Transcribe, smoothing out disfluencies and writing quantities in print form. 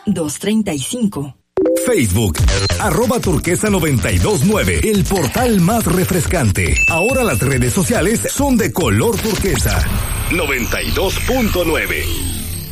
235. Facebook, @turquesa929, el portal más refrescante. Ahora las redes sociales son de color turquesa. 92.9.